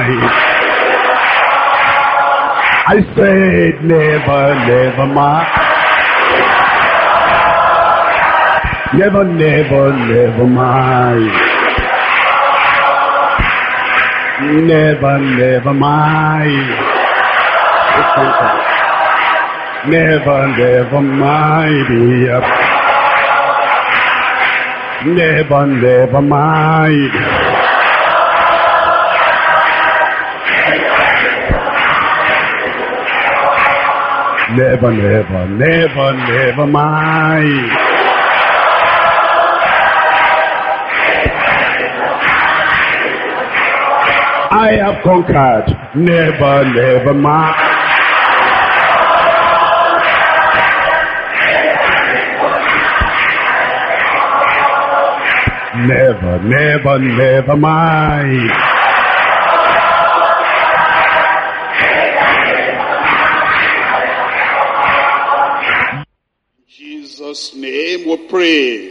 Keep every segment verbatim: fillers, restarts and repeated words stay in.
mind. I said never, never mind. Never, never, never mind. Never, never mind. Never, never mind. Never, never mind. Never, never, never, never mind. I have conquered. Never, never mind. Never, never, never mind. In Jesus' name we pray.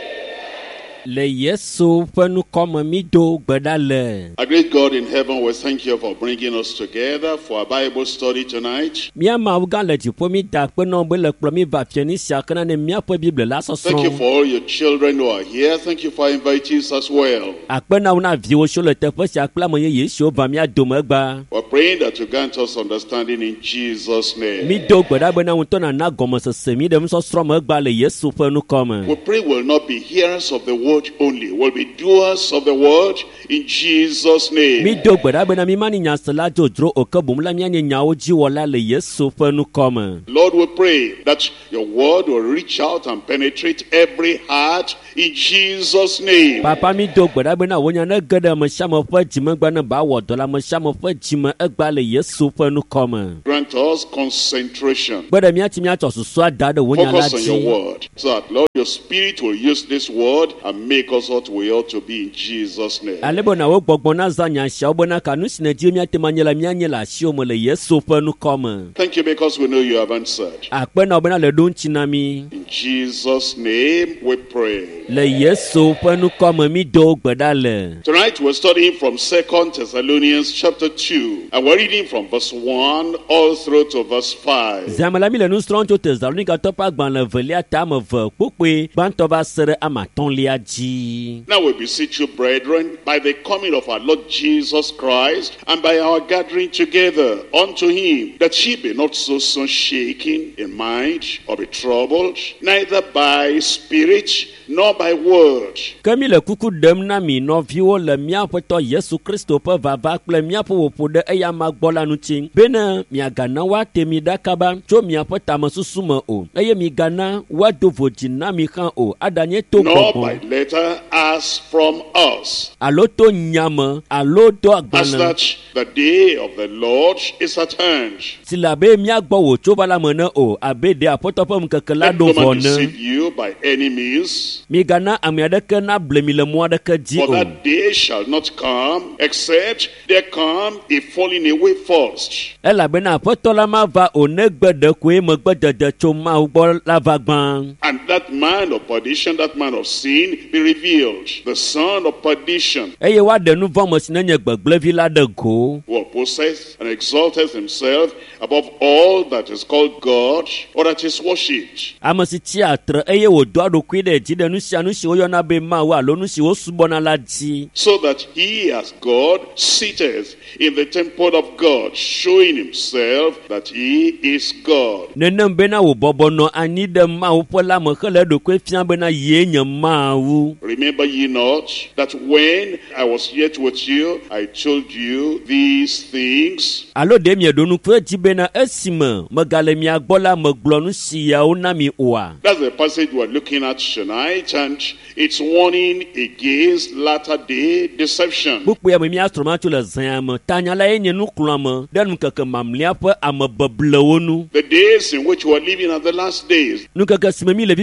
Le Yesu penu kome mi do gbedale. Our great God in heaven, we thank you for bringing us together for our Bible study tonight. Mia ma uga le jipo mi da pe no be le kplo mi ba fieni siakana ne mia po Bible la so so. Thank you for all your children who are here. Thank you for inviting us as well. Akpena una vi wo so le tefe siakla mo ye Yesu ba mi adoma gba. We're praying that you grant us understanding in Jesus' name. Mi do gbeda be na won to na na gomo sese mi dem so sro mo gba le Yesu penu kome. We pray we'll not be hearers of the word only, we'll be doers of the word in Jesus' name. Mi do gbeda be na mi mani nyasela jojro okabum la mi anya nyawo ji wola le Yesu penu kome. Lord, we pray that your word will reach out and penetrate every heart in Jesus' name. Papa mi do gbeda be na wonya na gada mo shamo fa jima gba na ba wo dola mo shamo fa jima egba le Yesu penu kome. Grant us concentration. Gbeda mi ati mi ato susu ada de wonya la Focus on your word, so that, Lord, your spirit will use this word and make us what we ought to be in Jesus' name. Alebo na wo gbogbo na za nya sha obo na kanu sine ji mi ate manyela mi anyela shi o mo le Yesu penu kome. Thank you because we know you have answered. Akpe na obo na le don chinami. In Jesus' name we pray. Le Yesu penu kome mi do gbedale. Tonight we're studying from Second Thessalonians chapter two, and we're reading from verse one all through to verse five. Zamala mi le nu stron to Thessalonica topa gban le velia tam ve popwe ban to ba sere amaton lia ji. Now we beseech you, brethren, by the coming of our Lord Jesus Christ, and by our gathering together unto him, that ye be not so soon shaken in mind, or be troubled, neither by spirit, nor by word. Kami le kuku dem na mi no viwo le mia poto Yesu Kristo pe vava kple mia po wopode eya magbola nu tin. Bena mia gana wa temi dakaba cho mia po tamasusu mo o. Eye mi gana wa dovoji na mi kan o. Adanye to Nor gbogbo. by letter as from us, Alo to nyama, alo do as agbana. that the day of the Lord is at hand. Silabe mia gbo wo cho bala mona o. Abe de apotopo mkekela Let do no man vone. deceive you by any means, Mi gana amiadeke na blemi le muadeke ji for o. that day shall not come, except there come a falling away first, Ela bena apotola ma va o negbede kwe megbede cho ma ugbo lava gban. and that man of perdition, that man of sin, be revealed, the son of perdition, Eye wa de nu vɔmɔ si ne nye gbegble vi la de go. who possessed and exalted himself above all that is called God or that is worshipped, Ame si tsi atre eye wòdo aɖokui ɖe dzi ɖe nu sia nu si woyɔna be Mawu alo nu si wosubɔna la dzi. so that he as God sitteth in the temple of God, showing himself that he is God. Nenem bena wò bɔbɔ nɔ anyi ɖe Mawu ƒe lãme hele eɖokui fia bena yee nye Mawu. Remember ye not that when I was yet with you, I told you these things? Alo ɖe mieɖo nuku edzi bena esime megale mia gbɔ la megblɔ nu siawo na mi oa. That's the passage we're looking at tonight, and it's warning against latter-day deception. Kpukpu ya me miatrɔma tso le zãa me. Tanyala ye nye nuklɔme ɖe nukeke mamlia ƒe ame beblewo nu. The days in which we're living are the last days. Nukeke si me mi le fifia la nye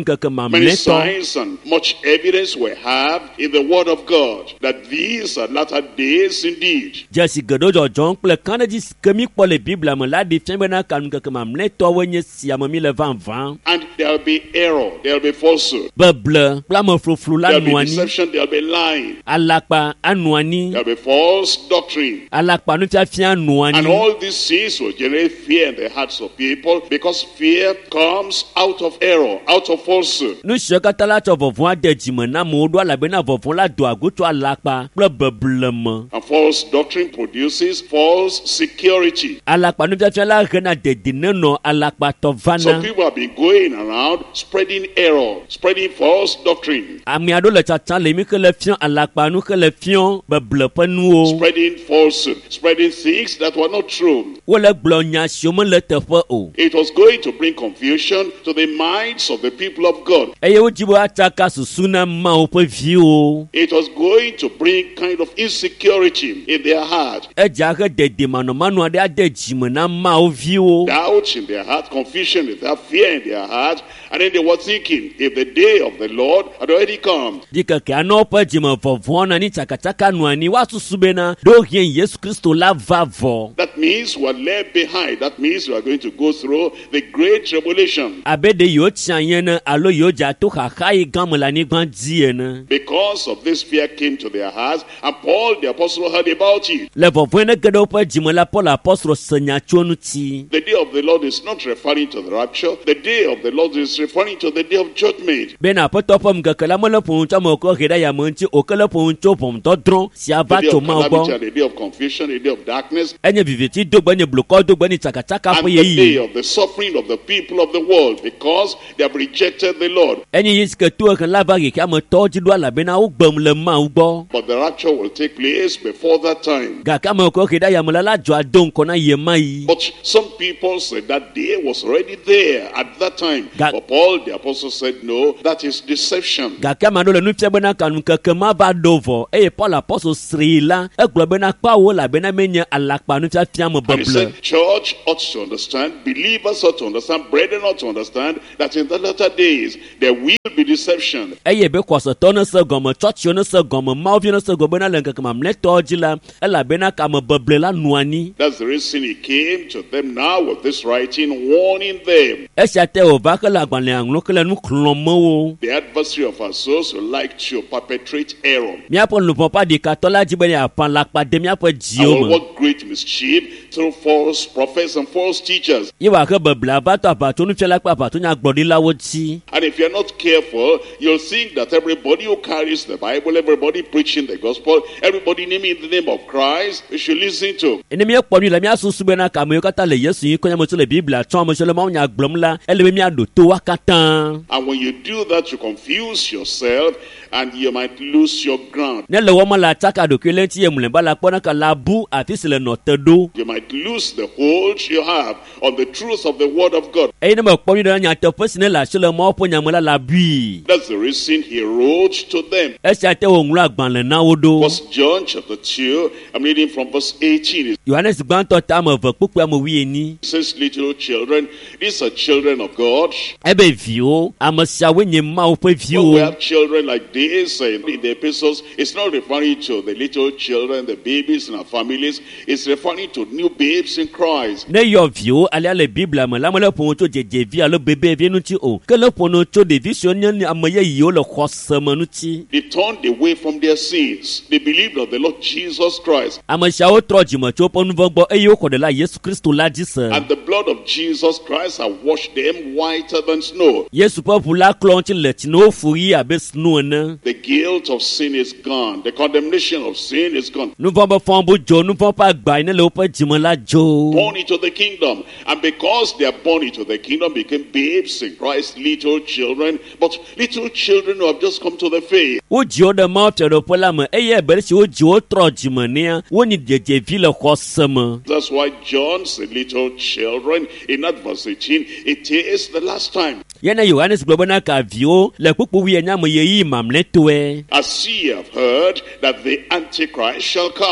nkeke Many mamleto. signs and much evidence we have in the Word of God that these are latter days indeed. Jesi gedo jojon kple kane di kemi kpo le Biblia me la di fien bena kanu nkeke mamleto wenye siame mi le van van. And there will be error, there will be falsehood, Beble kple ame fluflu la there will be nuani. deception, there will be lying, Alakpa anuani. there will be false doctrine. Alakpa nu fiafia And anuani. all these things will generate fear in the hearts of people because fear comes out of error, out of falsehood. Nu sio kata la tso vovon ade jime na mo do ala bena vovon la do agoto alakpa kple beble me. And false doctrine produces false security. Alakpa nu fiafia la rena dedine no alakpa to So vana. people have been going around spreading error, spreading false doctrine, Ami ado le tsatsan le mi ke le fion alakpa nu ke le fion beble pe nuwo. spreading falsehood, spreading things that were not true. Wo le gblɔ nya siwo me le teƒe o. It was going to bring confusion to the minds of the people of God. Eye wo dzi be atsaka susu na Mawu ƒe viwo. It was going to bring kind of insecurity in their heart, Edza he dedimanɔmanɔ aɖe ade dzime na Mawu viwo. doubt in their heart, confusion in their fear in their heart, and then they were thinking if the day of the Lord had already come. Di keke anɔ ƒe dzime vɔvɔ na ni tsakatsaka nua ni wa susu bena ɖo hie Yesu Kristo la va vɔ. That means we are left behind. That means we are going to go through the great tribulation. Abe ɖe yewo tsia ene alo yewo dza to xaxa yi gã me le anyigba dzi ene. Because of this fear came to their hearts, and Paul the apostle heard about it. Le vɔvɔ ne ge ɖe woƒe dzime la Paul apɔstolo se nya tso ŋuti. The day of the Lord is not referring to the rapture. The day of the Lord is referring to the day of judgment. Bena aƒetɔ ƒe ŋkeke la mele ƒo ŋutsɔ ame wòkɔ he ɖe yame ŋuti o ke le ƒo ŋutsɔ ʋɔnudɔdrɔ̃ si ava The day tso of Mawu calamity gbɔ. and the day of confusion, the day of darkness, Enye viviti dogbe nye blukɔ dogbe ni tsakatsaka and ƒe the day yeyi. of the suffering of the people of the world because they have rejected the Lord. Enye yi sike to ehe la va ɣi ke ame tɔwo dzi ɖo elabena wo gbem le Mawu gbɔ. But the rapture will take place before that time. Gake ame wòkɔ he ɖe yame la la dzɔ ado ŋkɔ na ye ma yi. But some people said that day was already there at that time. Ga- But Paul the apostle said, no, that is deception. Gake ame aɖewo le nu fia bena kanu keke ma va ɖo vɔ eye Paul apɔstolo sri la egblɔ bena kpawo elabena menye alakpa nufiafia me And he beble. said, church ought to understand, believers ought to understand, brethren ought to understand that in the latter days there will be deception. Eye be xɔsetɔ ne se gɔme tsɔtsiwo ne se gɔme Mawu ne se gɔme bena le ŋkeke mamlɛtɔwo dzi la elabena kame beble la nu anyi. That's the reason he came to them now with this writing, warning them. Esia te wòva ke le agbalẽa ŋlɔ ke le nu xlɔm wo. The adversary of our souls who like to perpetrate error Míaƒe luvɔ ƒe aɖikatɔ la dzi be yeaƒã lakpa de míaƒe and dziwo will me. work great mischief through false prophets and false teachers. Ye wòaxe beble va to aʋatso nufiala kple aʋatso nyagblɔɖilawo dzi. And if you're not careful, you'll think that everybody who carries the Bible, everybody preaching the gospel, everybody naming the name of Christ, you should listen to. Ene míekpɔ nu le mía susu bena kame yiwo katã le Yesu yi kɔnya me tso le Biblia tsɔm me tso le Mawu nya gblɔm la ele be míaɖo to wa katã. And when you do that, you confuse yourself and you might lose your ground. Ne le wɔm le atsaka ɖokui le ŋuti ye mlɔeba la kpɔna ke la bu afi si le nɔ te ɖo. You might lose the hold you have on the truth of the word of God. Eye ne mekpɔ nu ɖe nyateƒe si ne le asi le Mawu ƒe nya me la la bui. That's the reason he wrote to them. Esia te wòŋlɔ agbalẽ na wo ɖo. First John chapter two, I'm reading from verse eighteen. Yohanes gbãtɔ ta ame eve kpukpu ame wuienyi. It says, little children, these are children of God. Ebe viwo, ame siawoe nye Mawu ƒe When we viwo. have children like this uh, in the epistles, it's not referring to the little children, the babies in our families. It's referring to new babes in Christ. Ne yɔ viwo alia le Biblia me la mele ƒo tso dzedzevi alo bebevi ŋuti o. Ke le ƒo tso ɖevi siwo nye ame yeyiwo le xɔse me ŋuti. They turned away from their sins. They believed on the Lord Jesus Christ. Ame siawo trɔ dzime tso woƒe nu vɔ̃ gbɔ eye woxɔ ɖela Yesu Kristo la dzi se. And the blood of Jesus Christ has washed them whiter than snow. Yesu ƒe ʋu la klɔ ŋuti le tsi ne wofu ɣi abe snow ene. The guilt of sin is gone. The condemnation of sin is gone. Nu vɔ̃ be fɔ̃ bo dzo, nu vɔ̃ ƒe agba yi ne le woƒe dzime la dzo. Born into the kingdom. And because they are born into the kingdom, became babes in Christ, little children. But little children who have just come to the faith. Wodziwo ɖe Mawu fiaɖoƒe la me eye ebe si wodziwo trɔ dzime nea wonyi dzedzevi le xɔse me. That's why John said, little children, in that verse eighteen, it is the last time. Yene Yohanes gblɔ bena ka viwo le kpukpu wuienyi me yeyi mamlɛtɔe. As ye have heard that the Antichrist shall come.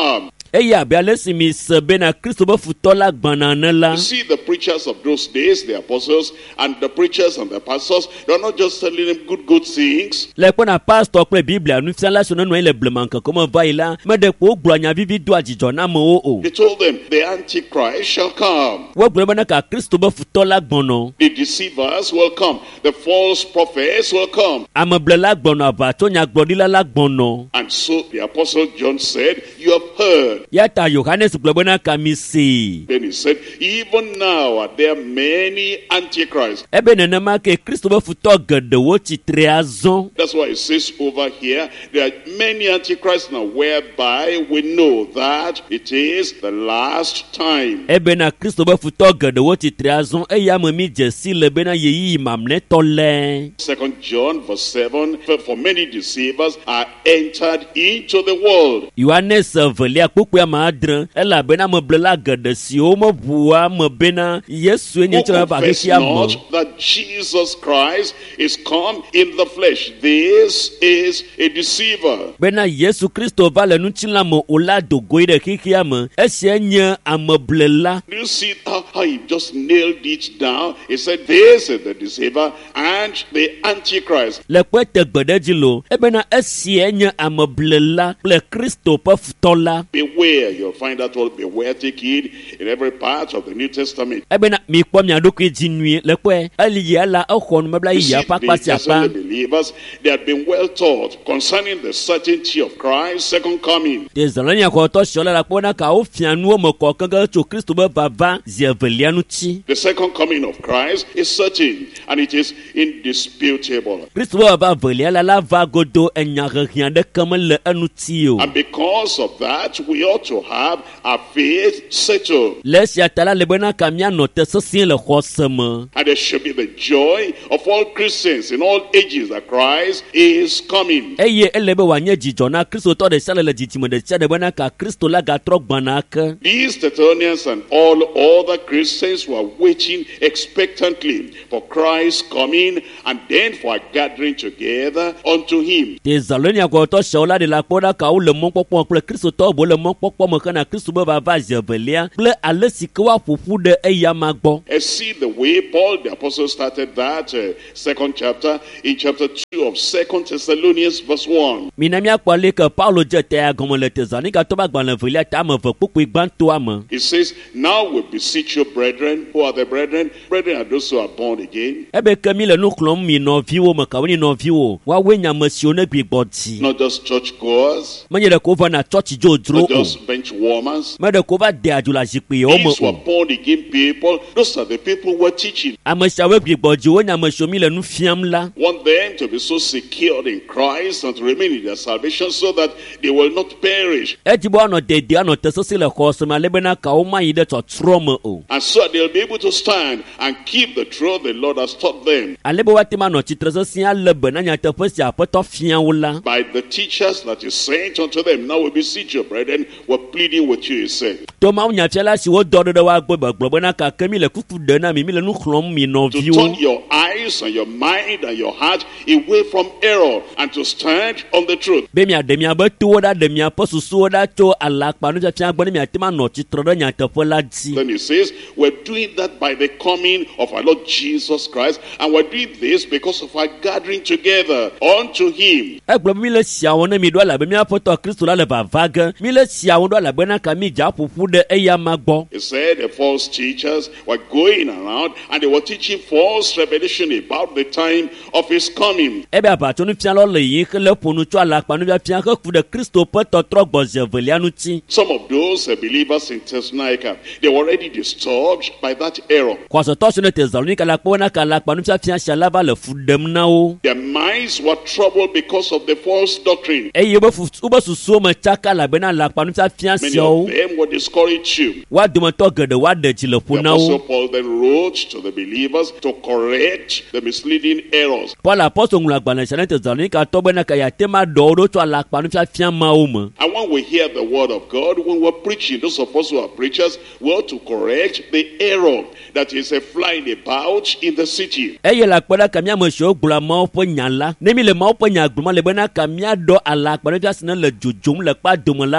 eya be ale si mi se be na Kristo be futɔ la gbana ne la. You see, the preachers of those days, the apostles, and the preachers and the pastors, they're not just telling them good, good things. Le kpɔ na pastor kple biblia nufiala so nenu le blema nkeke me va yi la me de kpo gblɔ nya vivi do adzidɔ na amewo o. They told them the Antichrist shall come. Wo gblɔ be ne ka Kristo be futɔ la gbɔnɔ. The deceivers will come. The false prophets will come. Ameblela gbɔnɔ aʋatso nyagblɔɖila la gbɔnɔ. And so the apostle John said, you have heard. Ya ta Yohanes gblɔ be ne ka mi se. Then he said, even now are there many antichrists. Ebe nenema ke Kristo be futɔ geɖewo tsitre azɔ. That's why it says over here, there are many antichrists now, whereby we know that it is the last time. Ebe na Kristo be futɔ geɖewo tsitre azɔ eya me mi dze si le be na yeyi mamlɛtɔ lɛ. Second John verse seven, for, for many deceivers are entered into the world. Yohanes velia kpukpua ma adre elabena meblela geɖe siwo me ʋua me bena Yesu nye Who tsɔ ba confess xexia me. not that Jesus Christ is come in the flesh. This is a deceiver. Bena Yesu Kristo va le nutsila me o la dogoe ɖe xexia me esia nye ameblela. Do you see how, how he just nailed it down? He said, this is the deceiver and the antichrist. Le kpe te gbe ɖe dzi lo ebena esia nye ameblela kple Kristo ƒe futɔ la. Beware, you'll find that word beware, take it in every part of the New Testament. Ebena mi kpɔ mia ɖokui dzi nyuie le kpe eli ya la exɔ numebla You yi see, ya the ƒe akpa sia Thessalonian akpa. believers, they had been well taught concerning the certainty of Christ's second coming. Tesalonia xɔtɔ siɔ le la kpɔ na ka wo fia nuwo me kɔ keŋkeŋ tso Kristo be vava zi evelia ŋuti. The second coming of Christ is certain and it is indisputable. Kristo be vava velia la la va godo enya hehiã ɖeke mele eŋuti o. And because of that, we ought to have our faith settled. Le esia ta la le bena ka mianɔ te sesĩe le xɔse me. And there should be the joy of all Christians in all ages that Christ is coming. Eye ele be wòanye dzidzɔ na Kristotɔ ɖe sia ɖe le dzidzime ɖe sia ɖe bena ka Kristo la gatrɔ gbana ke. These Thessalonians and all other Christians were waiting expectantly for Christ's coming and then for a gathering together unto him. Tesalonia xɔtɔ siawo la ɖe la kpɔ ɖa ka wo le mɔkpɔkpɔ kple Kristotɔ bo le mɔkpɔkpɔ me hena Kristo be vava zi evelia kple ale si ke woaƒoƒu ɖe eya ma gbɔ. And see the way Paul the apostle started that uh, second chapter in chapter two of Second Thessalonians verse one. Mina miakpɔ ale ke Paulo dze te ya gɔme le Tesalonika tɔ be agbalẽ velia ta ame eve kpukpui gbãtɔa me. It says, now we beseech you, brethren. Who are the brethren? Brethren are those who are born again. Ebe ke mi le nu xlɔm mi nɔviwo me kawo nye nɔviwo woawoe nye ame siwo ne gbi gbɔ dzi. Not just church goers, Menye ɖe ko va na tsɔtsi dzodzro not o. just bench warmers. Me ɖe ko va de adzo le zikpuiwo me These were o. born again people. Those are the people we're teaching. Ame siawoe gbi gbɔ dzi wonye ame siwo mi le nu fiam la. Want them to be so secured in Christ and to remain in their salvation so that they will not perish. Edi be woanɔ dede anɔ te sesẽ le xɔse me ale bena kawo mayi ɖe tsɔtsrɔ̃ me o. And so they'll be able to stand and keep the truth the Lord has taught them Ale be woate ma nɔ tsitre sesẽ ale be na nyateƒe si aƒetɔ fia wo la. by the teachers that is sent unto them. Now we beseech you, brethren, we're pleading with you, he said, To mawu nyafiala siwo dɔ ɖe ɖe woagbɔ be gblɔ bena kake mi le kuku ɖe na mi mi le nu xlɔm mi to nɔviwo. turn your eyes and your mind and your heart away from error and to stand on the truth. Be miaɖe miabe towo ɖa ɖe miaƒe susuwo ɖa tso alakpa nufiafia gbɔ ne miate ma nɔ tsitre ɖe nyateƒe la dzi. Then he says, we're doing that by the coming of our Lord Jesus Christ, and we're doing this because of our gathering together unto him. Egblɔ be mi le sia wɔm ne mi ɖo elabe miaƒe tɔ Kristo la le vava ge. Mi le sia wɔm ɖo elabena ka mi dza ƒoƒu ɖe eya ma gbɔ. He said the false teachers were going around and they were teaching false revelation about the time of his coming. Ebe aʋatso nufialɔ le yi hele ƒonu tso alakpa nufiafia heku ɖe Kristo ƒe tɔtrɔ gbɔ zi evelia ŋuti. Some of those uh, believers in Thessalonica, they were already disturbed by that error. Xɔsetɔ siwo le Tesalonika la kpɔ bena ka alakpa nufiafia sia la va le fu ɖem na wo. Their minds were troubled because of the false doctrine. Eye wobe fu- wobe susuwo me tsaka elabena alakpa nufiafia Many siawo of them were discouraged too. woa dometɔ geɖe woaɖe dzi le The ƒo na Apostle wo. Paul then wrote to the believers to correct the misleading errors. Paul apɔstol ŋlɔ agbalẽ sia ne Tesalonika tɔ bena ka yate ma ɖɔ wo ɖo tso alakpa nufiafia mawo me. And when we hear the word of God, when we're preaching, those of us who are preachers, we ought to correct the error that is uh, flying about in the city. Eye le akpɔ ɖa ka míame siwo gblɔa Mawu ƒe nya la. Ne mi le Mawu ƒe nya gblɔm le bena ka míaɖɔ alakpa nufiafia si ne le dzodzom le kpa dome la ɖo.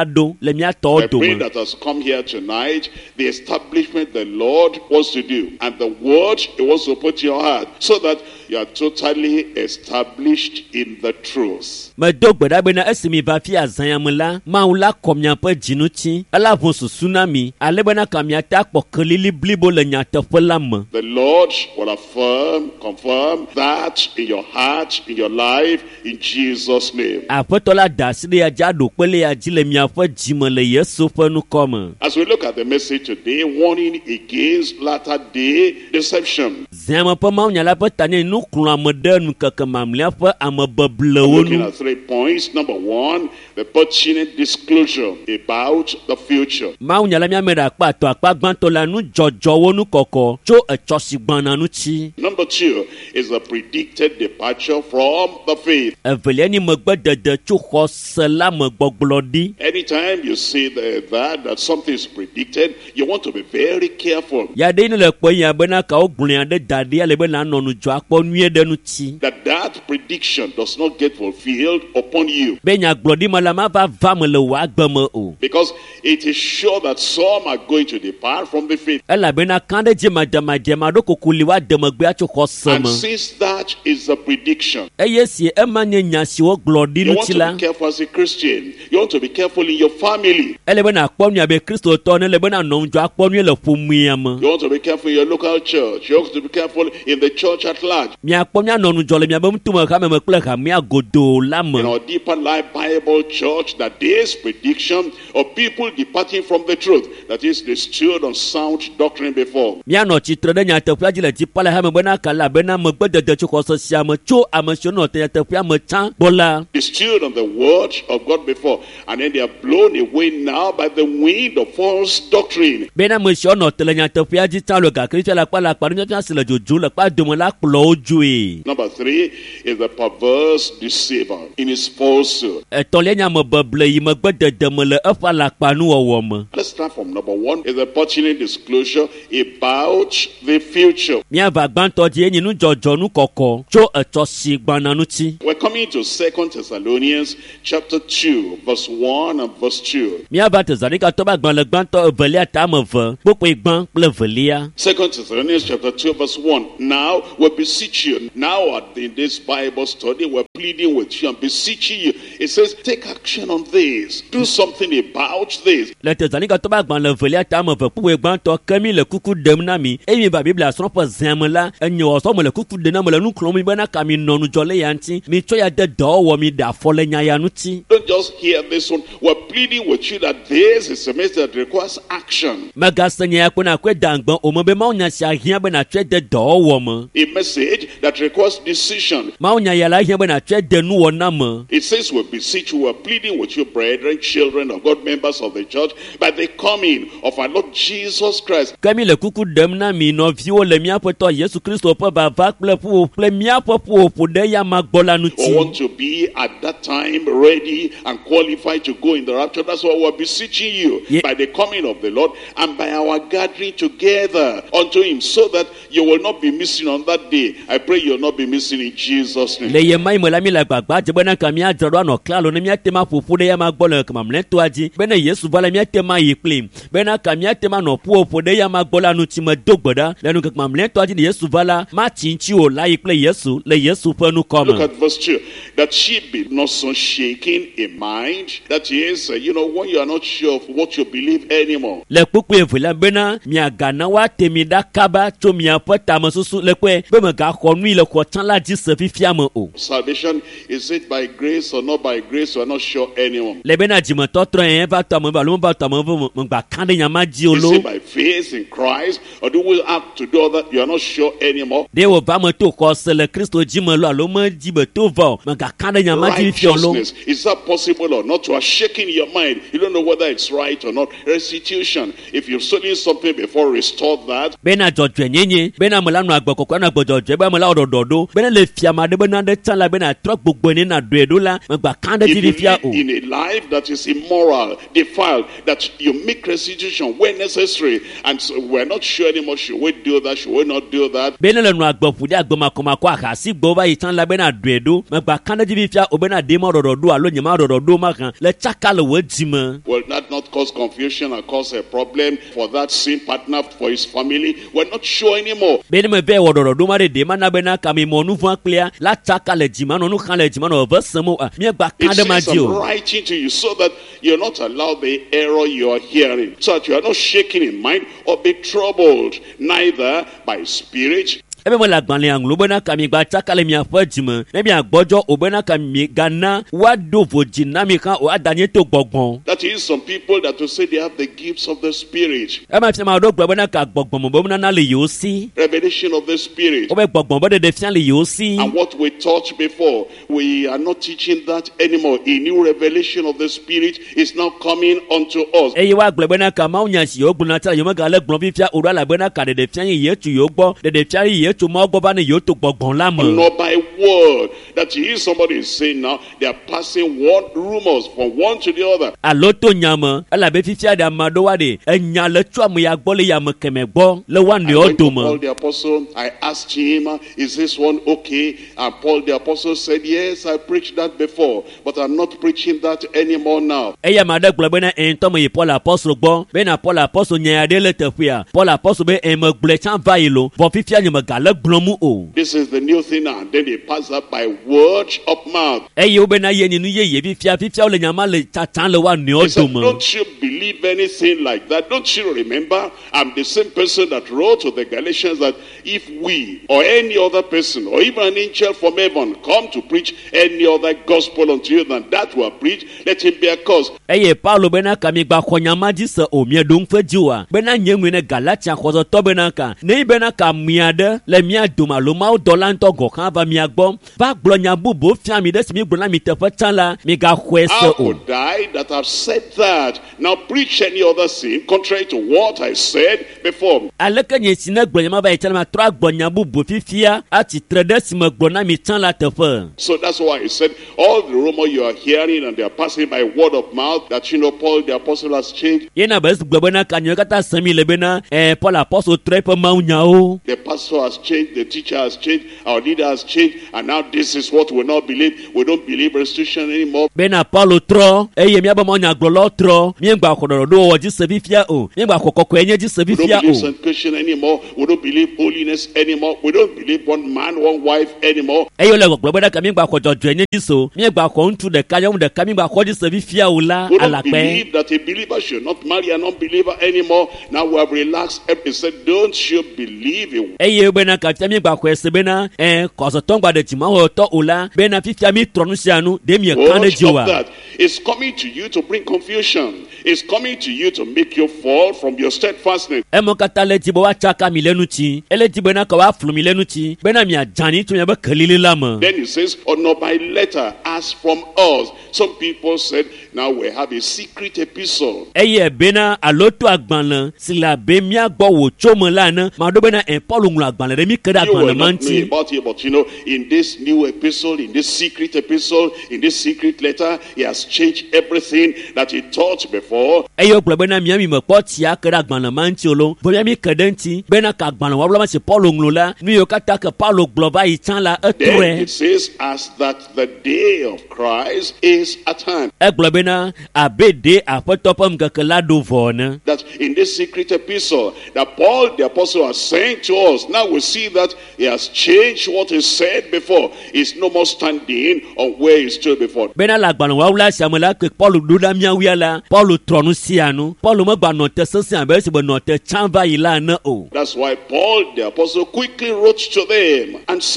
le mia I to do pray me. that has come here tonight, the establishment the Lord wants to do, and the word He wants to put in your heart, so that you are totally established in the truth. Me do gbe da be na esimi ba fi azan me la, ma ula kom nya pe jinu ti. Ala bon su tsunami, ale be na kam ya ta pokelili blibo le nya te fe la me. The Lord will affirm, confirm that in your heart, in your life, in Jesus' name. Apeto la da si ya ja do pele ya ji le mia fe jime le Yesu fe nu kom. As we look at the message today, warning against latter day deception. Zema pe ma nya la pe tani nu kru me de nu keke mamlia fe ame beble I'm looking wonu. at three points. Number one, the pertinent disclosure about the future. Ma nya la mia me da pa to apa gban to la nu jojo wonu koko, cho e chosi gban na nu ti. Number two is the predicted departure from the faith. Evelia ni me gbe dede cho ho se la me gbogblodi. Anytime you see the, that, that something is predicted, you want to be very careful Ya de ni le pe yan be na ka ogbun de dade ale be na no nu jo apo nu de nu ti. that that prediction does not get fulfilled upon you. Be nya glodi ma la ma va va me le wa gbe me o. Because it is sure that some are going to depart from the faith. Ela be na kan de je ma de ma je ma do kokuli wa de me gbe a cho ho se And me. since that is the prediction, Eye si e ma nye nya si wo glodi you nu want ti to la. be careful as a Christian. You want to be careful in your family. Ele be na kpo nu be Kristo to ne le be na no jo akpo nu le fo mu ya me. You want to be careful in your local church. You want to be careful in the church at large. Mi akpo mi no nu jo le mi be mtu me ka me me kple ka mi agodo la In me. our Deeper Life Bible Church, that this prediction of people departing from the truth, that is, they stood on sound doctrine before. Mi ano chitre de nya te fia ji le ji pala ha me be na kala be na me gbe dede cho ko so sia me cho amasio no te te fia me chan bola. They stood on the word of God before, and then they are blown away now by the wind of false doctrine. Be na me sio no te le nya te fia ji tan lo ga kristo la pa la pa ni tan se le jojo le pa do mo la plo oju e. Number three is the perverse deceiver in his falsehood. E to le nya me beble yi me gbe dede me le e fa la pa nu owo me. Let's start from number one, is the pertinent disclosure about the future. Mi ava gban to ji yin nu jojo nu koko cho e to si gban na nu ti. We're coming to Second Thessalonians chapter two, verse one and verse two. Mi ava te zani ka to ba gban le gban to velia ta me ve. Popo gban ple velia. Second Thessalonians chapter two, verse one. Now we beseech you. Now at- in this Bible study, we're pleading with you and beseeching you. It says, take action on this. Do something about this. Le te zani ka to ba gban le velia ta me ve. Popo gban to kemi le kuku dem na mi. E mi ba bibla so po zan me la. Enyo so me le kuku de na me le nu klo mi be na ka mi no nu jo le yanti. Mi cho ya de do wo mi da fo le nya ya nu ti. Don't just hear this one. We're pleading with you that this is a message that requires action. Mega senya ko na kwe dangban o mo be ma onya sia hia be na twe de do wo mo. A message that requires decision. Ma onya ya la hia be na twe de nu wo na mo. It says we beseech you, we're pleading with you, brethren, children of God, members of the church, by the coming of our Lord Jesus Christ. Kemi le kuku dem na mi no vi o le mi apoto Yesu Kristo po ba va ple pu ple mi apopo po de ya magbola nu We want ti. to be at that time ready and qualified to go in the rapture. That's why we're beseeching you Yeah. by the coming of the Lord and by our gathering together unto him, so that you will not be missing on that day. I pray you'll not be missing in Jesus' name. Le ye mai mo la mi la gbagba je be na ka mi adro no klalo ne mi atema fufu de ya magbola ka mamle to aji. Be na Yesu vala mi atema yi ple. Be na ka mi atema no pu po de ya magbola nu ti me dogboda. Le nu ka mamle to aji de Yesu vala ma chinchi o la yi ple Yesu le Yesu pe nu Look come. at verse two. That she be not so shaken in mind. That is, uh, you know, when you are not sure of what you believe anymore. Le kpukpu evela bena mia gana wa temi da kaba tso mia ƒe tamesusu le kpe be me ga xɔ nui le xɔ tsã la dzi se fifia me o. Salvation, is it by grace or not by grace? You are not sure anymore. Le bena dzimetɔ trɔ yɛn va tɔ me ba lo me ba tɔ me ve me gba kan ɖe nyama dzi o Is lo. it by faith in Christ, or do we have to do that? You are not sure anymore. De wo va me to xɔ se le Kristo dzi me lo alo me dzi be to va o me ga kan ɖe nyama dzi fifia o lo. Righteousness, is that possible or not? You are shaking your mind. You don't know whether it's right or not. Restitution, if you've stolen something before, restore that. Bena dzɔdzɔe nyenye bena me la nɔ agbe kɔkɔ na agbe dzɔdzɔe be me la ododo bena le fia ma de bena de tan la bena trok gbogbo ni na do edo la me gba kan de If ti you fia live o in a life that is immoral, defiled, that you make restitution when necessary, and so we're not sure anymore, should we do that, should we not do that? bena le no agbofu de agboma koma kwa ka si gbo ba itan la bena do edo me gba kan de ti fia o bena de mo ododo alo nyama ododo ma kan le chaka le wajima. Will that not cause confusion and cause a problem for that sin partner, for his family? We're not sure anymore. bena me ve ododo ma de de ma na bena ka mi mo nu fu clear la chaka le jima no nu kan le jima no versemo mi gba It kan de ma says di I'm o. writing to you so that you're not allowed the error you're hearing, so that you are not shaken in mind or be troubled, neither by spirit. ebe mo la gbanle anglo bena ka mi gba chaka le mi afọ jima ne mi agbojo o bena ka mi gana wa do voji na mi kan o adanye to gbogbon. That is, some people that will say they have the gifts of the spirit, e ma fi ma do gbo bena ka gbogbon mo bo na na le yo si revelation of the spirit. o be gbogbon bo de de fian le yo si. And what we taught before, we are not teaching that anymore. A new revelation of the spirit is now coming unto us. eye wa gbo bena ka ma unya si yo gbona ta yo ma ga le gbon fi fia o la bena ka de de fian ye tu yo gbo de de fian ye tu mo gbo ba ni yo to gbogbon la mo. Not by word. That is, somebody is saying now, they are passing one rumors from one to the other. alo to nyama ala be fi fia da ma do wa de enya le tu am ya gbo le ya mo keme gbo le wa ni I o went do to mo. Paul the Apostle, I asked him, is this one okay? And Paul the Apostle said, yes, I preached that before, but I'm not preaching that anymore now. eya ma de gbo bena en to mo ye Paul apostle gbo bena Paul apostle nya de le tefia Paul apostle be en mo gble chan va yelo vo fi fia nyama ga le gbon mu o. This is the new thing now. And then they pass that by word of mouth. eye o bena ye ni nu ye ye fi fia fi fia o le nyama le cha chan le wa ni o He said, do mo. don't you believe anything like that? Don't you remember? I'm the same person that wrote to the Galatians that if we or any other person or even an angel from heaven come to preach any other gospel unto you than that we are preached, let him be accursed. eye Paulo bena ka mi gba khonyama ji se o mi do nfe ji wa bena nye nwe ne Galatia khozo to bena ka ne bena ka mia de le mia do ma lo ma o dolan to go kan va mi agbo va glo nya bubo fia mi de si mi glo na mi te fa chan la mi ga khwe se How o. could I that have said that now preach any other sin contrary to what I said before? aleke nye si ne glo nya ma ba itela ma tra glo nya bubo fifia ati trede si me glo na mi chan la te fa. So that's why he said all the rumor you are hearing and they are passing by word of mouth that you know Paul the apostle has changed. Yena ba su glo bena ka nyo kata sami le bena eh Paul apostle trepe ma unya o. The pastor has changed, the teacher has changed, our leader has changed, and now this is what we not believe. We don't believe restitution anymore. Bena Paulo tro eye mi aba mo nya glo lo tro mi ngba kododo do wo ji se fifia o mi ngba kokoko enye ji se We fifia don't believe o. sanctification anymore. We don't believe holiness anymore. We don't believe one man, one wife anymore. Eyo le gbo bena ka mi ngba kojojo enye ji so mi ngba ko ntu de ka yo de ka mi ngba ko ji se fifia o la We don't alape. believe that a believer should not marry an unbeliever anymore. Now we have relaxed. He said, don't you believe it? Eye bena ka fia mi ngba ko ese bena eh ko so ton gba de ti ma ho to o la bena fifia mi tronu sianu de mi e kan de Much ji of wa. that is coming to you to bring confusion. It's coming to you to make you fall from your steadfastness. E mo kata le ti bo wa chaka mi lenu ti ele ti bena ka wa flu mi lenu ti bena mi ajani tu mi be kelile la mo. Then he says, or not by letter, as from us. Some people said, now we have a secret epistle. Eye bena aloto agbanlan sila be mi agbo wo chomo lana ma do bena en Paul ngula agbanlan re mi keda You will agbanlan not know manti. about it, but you know, in this new epistle, in this secret epistle, in this secret letter, he has changed everything that he taught before. Eyo gbo bena mi mi mo po ti akeda agbanlan manti olo bo mi kedenti bena ka agbanlan wa ma se Paul ngula mi yo kata ke Paul glo ba yi chan la Then etre. it says, as that the day of Christ is at hand. E gbo bena abede apotopam ke ke la do vona. That in this secret epistle that Paul the apostle has sent to us, now we see that he has changed what he said before. He's no more standing on where he stood before. Bena la agbanlan wa wula samela ke Paul do da mi awia la Paul tronu sianu Paul mo gba no te sense be se be no te chan va yi la na o. That's why Paul the apostle quickly wrote to them and said,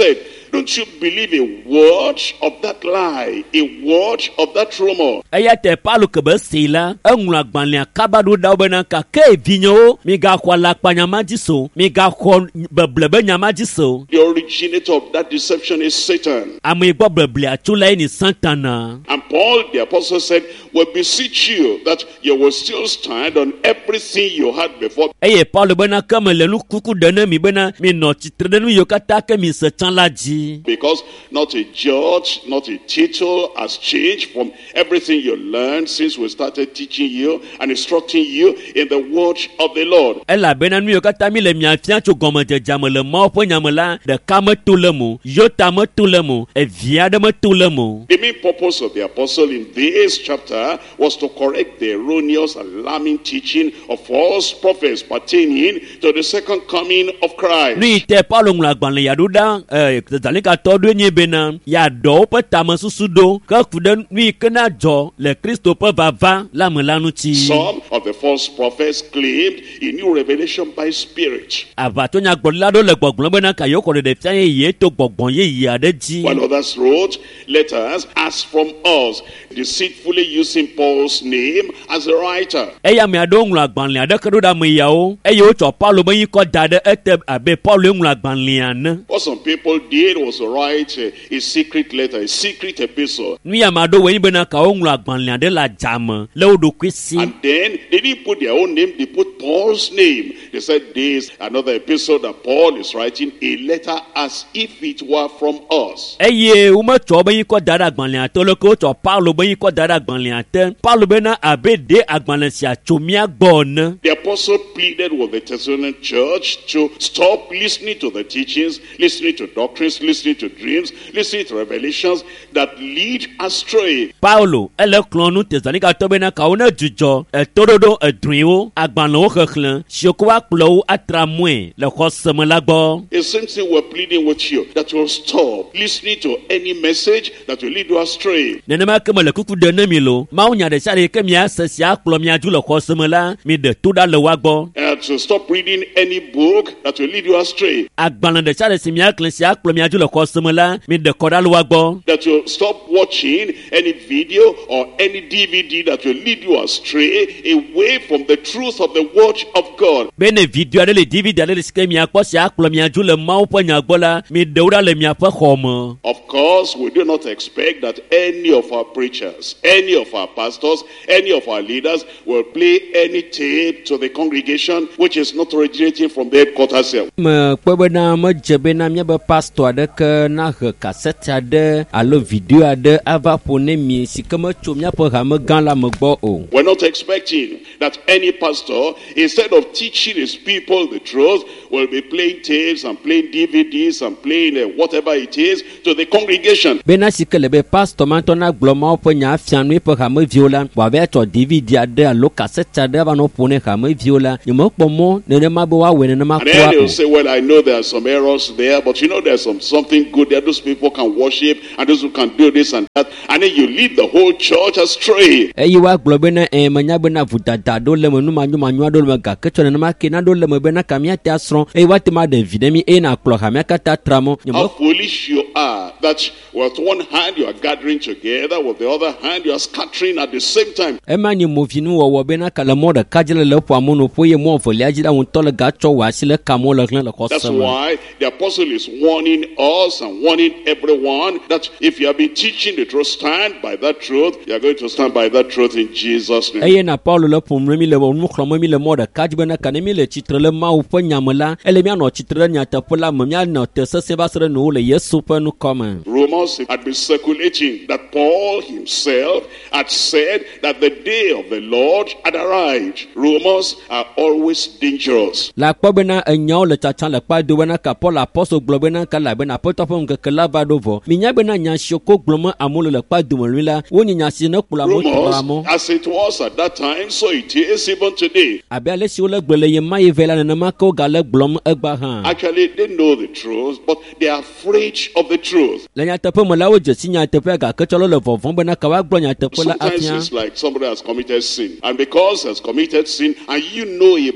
don't you believe a word of that lie, a word of that rumor. Eya te Paulo ke be si la, englo agbalẽa kaba ɖo ɖa wo bena kake vinyewo, migaxɔ alakpanyama dzi so, migaxɔ beble be nyama dzi so. The originator of that deception is Satan. Ame gbɔ beblea tso lae ni Satana. And Paul the apostle said, we beseech you that you will still stand on everything you had before. Eye Paulo bena ke me le nu kuku ɖe ne mi bena mi nɔ tsitre ɖe nu yiwo katã ke mi se tsã la dzi. Because not a judge, not a title has changed from everything you learned since we started teaching you and instructing you in the word of the Lord. Elabena nu yiwo katã mi le mia fia tso gɔmedzedze me le Mawu ƒe nya me la, ɖeka meto le mo, Yota meto le mo, evi aɖe meto le mo. The main purpose of the apostle in this chapter was to correct the erroneous, alarming teaching of false prophets pertaining to the second coming of Christ. Nu yi te Paulo ŋlɔ agbalẽ ya ɖo ɖa, eh, Tesalonikeatɔ ɖoe nye bena ya ɖɔ woƒe tamesusu ɖo, ke ku ɖe nu yi ke na dzɔ le Kristo ƒe vava la me la ŋuti. Some of the false prophets claimed he knew revelation by spirit, Aʋatsonyagblɔɖila ɖewo le gbɔgblɔm bena ka yewo xɔ ɖeɖefia yeye to gbɔgbɔ yeye aɖe dzi. while others wrote letters as from us, deceitfully using Paul's name as a writer. Eya ame aɖewo ŋlɔ agbalẽ aɖe ke ɖo ɖe ame yawo, eye wotsɔ Paulo be nyikɔ da ɖe ete abe Paulo ŋlɔ agbalẽa ne. What some people did was to write a, a secret letter, a secret epistle. Nu ya ame aɖewo wɔe nye bena ka woŋlɔ agbalẽa ɖe le adzame le wo ɖokui si. And then they didn't put their own name, they put Paul's name. They said this, another epistle that Paul is writing, a letter as if it were from us. Eye wometsɔ be nyikɔ da ɖe agbalẽa te, leke wotsɔ Paulo be nyikɔ da ɖe agbalẽa te. Paulo bena abe ɖe agbalẽ sia tso mía gbɔ ene. The apostle pleaded with the Thessalonian church to stop listening to the teachings, listening to doctrines, listening to dreams, listening to revelations that lead astray. Paulo ele kplɔ nu Tesalonikeatɔ bena kawo ne dzudzɔ etoɖoɖo edrɔ̃ewo agbalẽwo xexlẽ siwo ke woakplɔ wo atra mɔe le xɔ seme la gbɔ. The same thing we're pleading with you, that you'll stop listening to any message that will lead you astray. Nenema ke mele kuku ɖe ne mi lo, Mawu nya ɖe sia ɖe ke miase si akplɔ mia dzi le xɔ seme la, mi ɖe to ɖa le wa gbɔ. And to stop reading any book that will lead you astray. Agbalẽ ɖe sia ɖe si miaklẽ si akplɔ mia dzi le xɔ seme la, mi ɖe kɔ ɖa le wa gbɔ. That you'll stop watching any video or any D V D that will lead you astray away from the truth of the word of God. Bene video aɖe le D V D aɖe le si ke miakpɔ si akplɔ mia dzi le Mawu ƒe nya gbɔ la, mi ɖe wo ɖa le miaƒe xɔ me. Of course, we do not expect that any of our preachers, any of our pastors, any of our leaders will play any tape to the congregation which is not originating from the headquarters here. Me kpe bena medze bena míabe pastor aɖeke nahe kasete aɖe alo video aɖe ava ƒo ne mi si ke metso míaƒe hamegã la me gbɔ o. We're not expecting that any pastor, instead of teaching his people the truth, will be playing tapes and playing D V Ds and playing uh, whatever it is to the congregation. Bena si ke le be pastor matɔ na gblɔ Mawu ƒe nya afia nu eƒe hameviwo la, wòava tsɔ D V D aɖe alo kasete aɖe ava nɔ ƒo ne hameviwo la, nyemekpɔ mɔ nenema be woawɔe nenema And then kura he'll o. say, well, I know there are some errors there, but you know there's some something good there. Those people can worship and those who can do this and that. And then you lead the whole church astray. Eye woagblɔ bena ɛ menya bena vodada aɖewo le me numanyomanyo aɖewo le me gake tsɔ nenema ke na aɖewo le me bena ka míate asrɔ̃ eye woate ma ɖe vi ɖe mi eye nakplɔ hamea katã tra mɔ. How foolish you are that with one hand you are gathering together, with the other hand you are scattering at the same time. Ema nye movinu wɔwɔ bena ka le mɔ ɖeka dzi le le ƒoa mo no ƒo ye mɔ evelia dzi la ŋutɔ le gatsɔ wɔ asi le ka mɔ le hlẽ le xɔ That's seme. why the apostle is warning us and warning everyone that if you have been teaching the truth, stand by that truth. You are going to stand by that truth in Jesus' name. Eye na Paulo le ƒom ne mi le nu xlɔm mi le mɔ ɖeka dzi bena ka ne mi le tsitre le Mawu ƒe nya me la, ele míanɔ tsitre ɖe nyateƒe la me míanɔ te sesẽ va se ɖe nuwo le Yesu ƒe nukɔme. Rumors had been circulating that Paul himself had said that the day of the Lord had arrived. Rumors are always dangerous. La kpɔ bena enyawo le tsatsam le kpa do bena ka Paul apɔstol gblɔ bena ka labena aƒetɔ ƒe ŋkeke la va ɖo vɔ. Minya bena nya siwo ko gblɔm amewo le le kpa dome lui la, wonye nya si ne kplɔ amewo tɔɖe amewo. Rumors, as it was at that time, so it is even today. Abe ale si wole gblɔ le ye ma ye ve la nenema ke wogale gblɔm egba hã. Actually, they know the truth, but they are afraid of the truth. Le nyateƒe me la wo dze si nyateƒe gake tsɔ le vɔvɔm bena ka woagblɔ nyateƒe la Sometimes afia. it's like somebody has committed sin. And because has committed sin, and you know about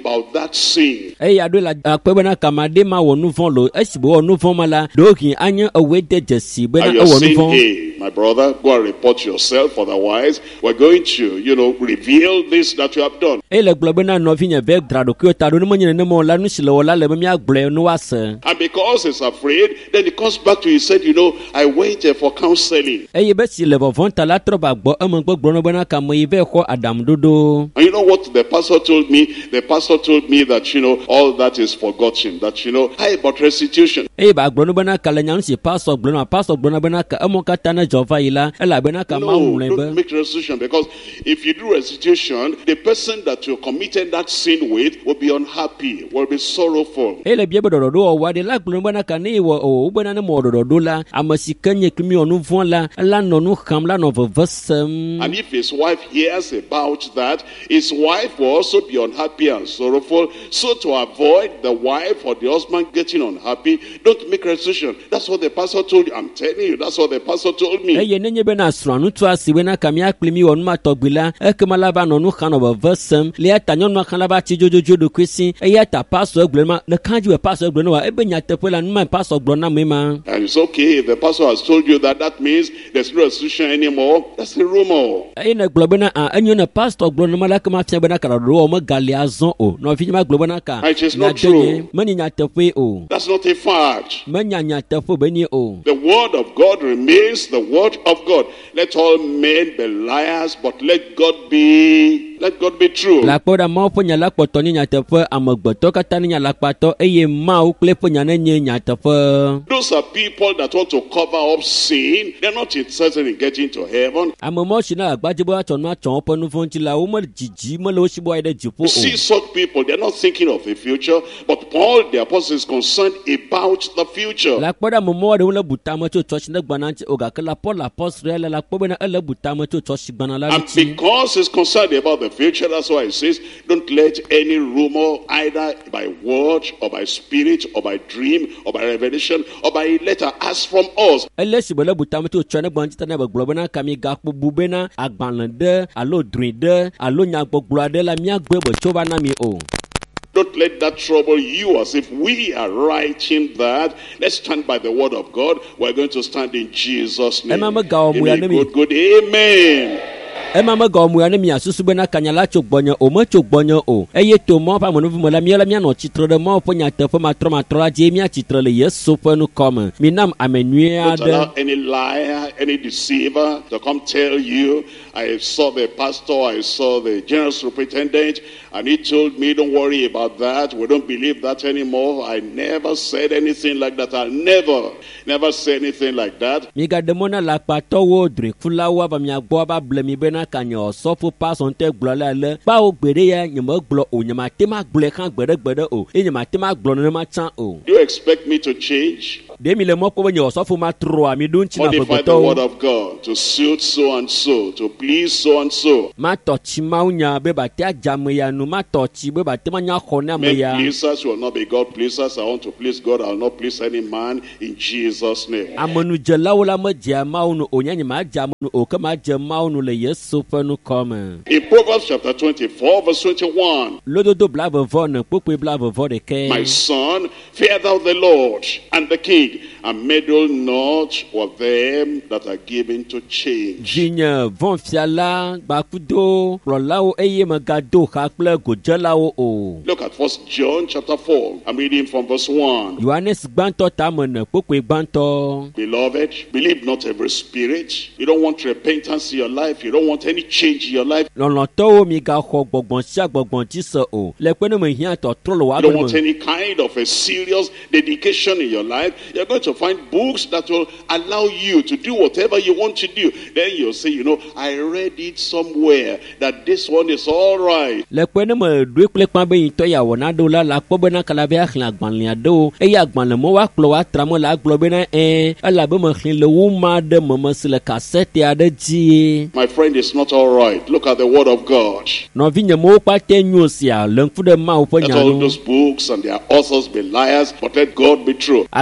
about that sin. eya do la akpɛ bena kamade ma wɔ nu vɔn lo esi bo wɔ nu vɔn ma la dohin anye ewe de dzesi bena And you're ewɔ nu saying, vɔn. hey, my brother, go and report yourself. Otherwise, we're going to, you know, reveal this that you have done. Eya le gblɔ bena nɔvi nye vɛ dra do kyo ta do ne menye nenema o la nu si le wɔ la le be mia gblɔe nu wa se. And because he's afraid, then he comes back to you. He said, you know, I waited for counseling. Eye be si le vɔvɔn ta la trɔ ba gbɔ emegbe gblɔ ne bena kame yi vɛ xɔ adamudodo. And you know what the pastor told me? The pastor told me that, you know, all that is forgotten. That, you know, hey, but restitution. Eye ba gblɔ ne bena ka le nyanu si pastor gblɔ na pastor gblɔ ne bena ka emo katã ne dzɔ va yi la elabena ka ma No, ŋlɔe don't be. make restitution, because if you do restitution, the person that you committed that sin with will be unhappy, will be sorrowful. Eye le bia be ɖɔɖɔ do wɔ wa de la gblɔ ne bena ka ne yi wɔ o wo bena ne mɔ ɖɔɖɔ do la ame si ke nye krimi wɔ nu vɔn la la nɔ nu xam la nɔ veve sem. And if his wife hears about that, his wife will also be unhappy and sorrowful. So to avoid the wife or the husband getting unhappy, don't make restitution. That's what the pastor told you. I'm telling you, that's what the pastor told me. Eye nenye bena srɔ̃ nutu asi bena ka mia kpli mi wɔ nu ma tɔgbi la ekema la va nɔ nu xam nɔ veve sem lia ta nyɔnua xam la va tsi dzodzodzo ɖokui si eya ta pastor gblɔ ne ma ne kan dzi wɔ pastor gblɔ ne wa ebe nyateƒe la nu ma pastor gblɔ na me ma. And it's okay if the pastor has told you that, that means there's no restitution anymore. That's a rumor. Eye ne gblɔ bena a enyo ne pastor gblɔ ne ma la kema fia bena ka ɖɔɖɔ wɔ megali azɔ o nɔvi nye ma gblɔ bena ka It is not nyadenye true. menye nyateƒe o That's not a fact. menya nyateƒe benye o. The word of God remains the word of God. Let all men be liars, but let God be, let God be true. La kpɔ ɖa mawo ƒe nya la kpɔtɔ nye nyateƒe amegbetɔ katã nye nyalakpatɔ eye mawo kple ƒe nya ne nye nyateƒe. Those are people that want to cover up sin. They're not interested in getting to heaven. Ame mawo si na agbadze be woatsɔ nu atsɔ woƒe nu vɔ̃ ŋuti la wome dzidzi mele wo si be woayi ɖe dziƒo You see o. such people, they're not thinking of the future, but Paul the apostle is concerned about the future. La kpɔ ɖa ame mawo ɖewo le butame tso tsɔsi ne gbana ŋuti o gake la Paul apɔstol ya la kpɔ bena ele butame tso tsɔsi gbana la And ŋuti. because he's concerned about the future, that's why he says, don't let any rumor, either by word or by spirit or by dream or by revelation or by letter, as from us. Ele si be le butame tso tsɔ ne gbana ŋuti ta ne be gblɔ bena kami gakpo bu bena agbalẽ ɖe alo drui ɖe alo nyagbɔgblɔ aɖe la míagbe be tso va na mi o. Don't let that trouble you as if we are writing that. Let's stand by the word of God. We're going to stand in Jesus' name. Emma Megao Give me Muyanemi. good, good, amen. Ema me gɔ mu ya ne mia susu bena kanya la tso gbɔnye o me tso gbɔnye o eye to mɔ ƒe amenuvu me la mia la mianɔ tsitre ɖe mɔ ƒe nyateƒe matrɔ matrɔ la dzi mia tsitre le Yesu ƒe nukɔme minam ame nyui Don't aɖe. allow any liar, any deceiver to come tell you, I saw the pastor, I saw the general superintendent, and he told me, don't worry about that. We don't believe that anymore. I never said anything like that. I'll never, never say anything like that. Mi ga ɖe mɔ na le akpatɔwo drikulawo ava mia gbɔ ava ble mi bena kanya ɔsɔfo pasɔ ŋutɛ gblɔ la le kpawo gbe ɖe ya nye me gblɔ o nye ma te ma gblɔe hã gbe ɖe gbe ɖe o eye nye ma te ma gblɔ nenema tsã o. Do you expect me to change? Ɖe mi le mɔ kpɔ be nye ɔsɔfo ma trɔa mi ɖo ŋuti na Modify the word amegbetɔwo. of God to suit so and so, to please so and so. Ma tɔ tsi mawu nya be bate adze ame ya nu ma tɔ tsi be bate ma nya xɔ ne ame Men ya. pleasers will not be God pleasers. I want to please God. I will not please any man in Jesus' name. Amenudzelawo la me dze mawu nu o nye nye ma dze ame nu o ke ma dze mawu nu le Yesu ƒe nukɔme. In Proverbs chapter twenty-four, verse twenty-one, Lododo blavevɔ ne kpokpoe blavevɔ my ɖeke. son, fear thou the Lord and the king, and meddle not with them that are given to change. Vinye vɔn fia la gbakudo kplɔlawo eye megado xa kple godzelawo o. Look at First John chapter four. I'm reading from verse one. Yohanes gbãtɔ tame ne kpokpoe gbãtɔ. Beloved, believe not every spirit. You don't want repentance in your life. You don't want any change in your life. Lɔlɔtɔwo mi gaxɔ gbɔgbɔn sia gbɔgbɔn dzi se o. Le kpe ne me hiã tɔtrɔ le You woabe don't want me. any kind of a serious dedication in your life. You're going to find books that will allow you to do whatever you want to do. Then you'll say, you know, I read it somewhere that this one is all right. Le kpe ne me ɖoe kple kpã be ŋutɔ ya wɔna ɖewo la la kpɔ bena kala be axlẽ agbalẽa ɖewo eye agbalẽ mɔ woakplɔ woatra me le agblɔ bena ɛɛ elabe mexlẽ le wo ma ɖe me me si le kasete aɖe dzi. My friend, it's not all right. Look at the word of God. Nɔvinye mewo kpata nyo sia le ŋku ɖe Mawu ƒe Let nya all nu. those books and their authors be liars, but let God be true. Agbalẽ ma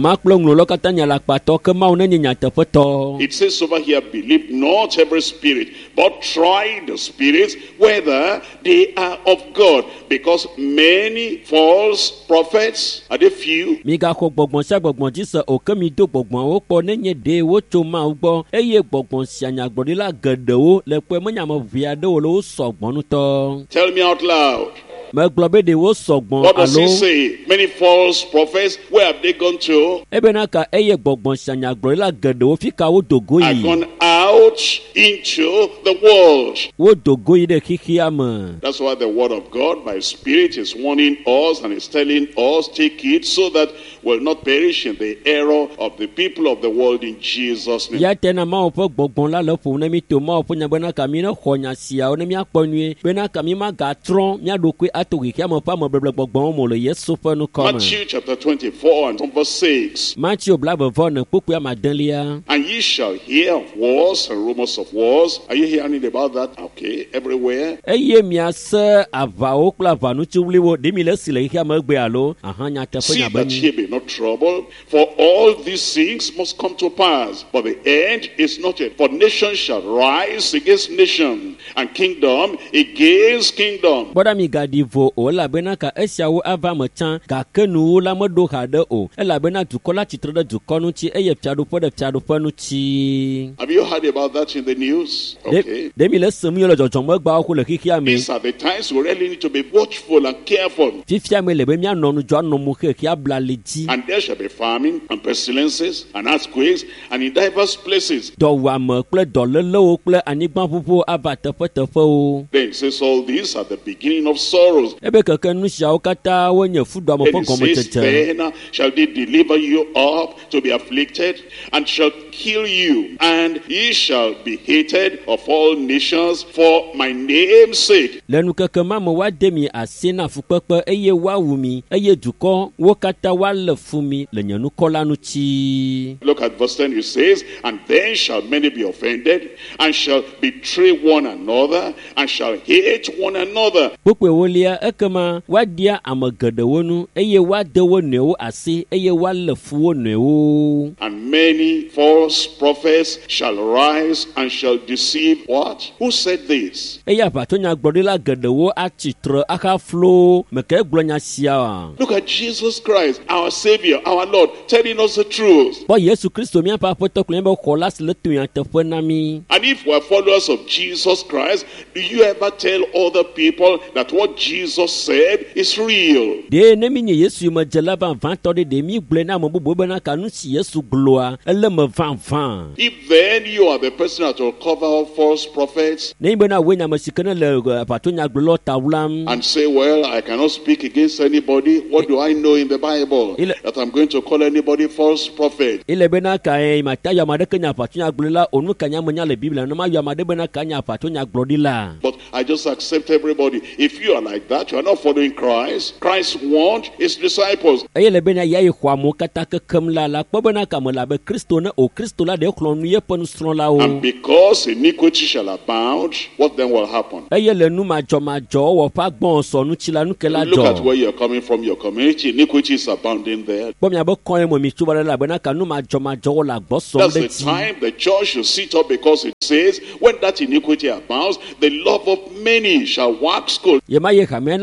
It says over here, believe not every spirit, but try the spirits whether they are of God, because many false prophets, are they few? Tell me out loud. What does he say? Many false prophets, where have they gone to? Are gone out into the world. That's why the word of God by Spirit is warning us and is telling us, take it so that we'll not perish in the error of the people of the world in Jesus' name. Matthew chapter twenty-four and verse six. And ye shall hear of wars and rumors of wars. Are you hearing about that? Okay, everywhere. See that ye be not troubled, for all these things must come to pass, but the end is not yet. For nation shall rise against nation, and kingdom against kingdom. Ola benaka eshawo ava machan ga kenu la modo hade o ela bena dukola chitrede dukonu chi eye piado pode piado panu chi. Have you heard about that in the news? Okay. These are the times we really need to be watchful and careful. And there shall be famine and pestilences and earthquakes and in diverse places. Then it says all these are the beginning of sorrows. Then it says, then shall they deliver you up to be afflicted, and shall kill you, and ye shall be hated of all nations for my name's sake. Look at verse ten, it says, and then shall many be offended, and shall betray one another, and shall hate one another. And many false prophets shall rise and shall deceive what? Who said this? Look at Jesus Christ, our Savior, our Lord, telling us the truth. And if we are followers of Jesus Christ, do you ever tell other people that what Jesus said is real? If then you are the person that will cover up false prophets and say, well, I cannot speak against anybody, what do I know in the Bible that I'm going to call anybody false prophet? But I just accept everybody. If you are like that, you are not following Christ. Christ warned his disciples. And because iniquity shall abound, what then will happen? Look at where you're coming from, your community. Iniquity is abounding there. That's the time the church should sit up, because it says, when that iniquity abounds, the love of many shall wax cold. Therefore,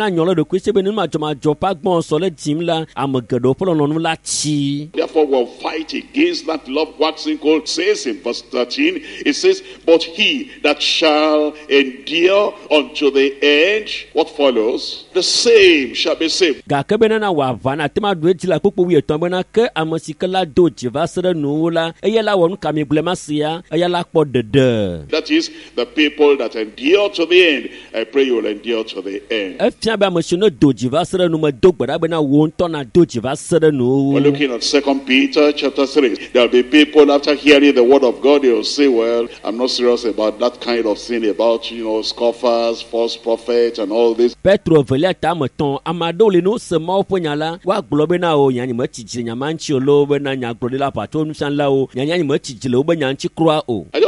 we'll fight against that love waxing cold. It says in verse thirteen, it says, but he that shall endure unto the end, what follows? The same shall be saved. That is the people that endure to the end. I pray you will endure to the end. We're looking at Second Peter chapter three. There will be people after hearing the word of God, they will say, well, I'm not serious about that kind of thing, about, you know, scoffers, false prophets and all this. I just want to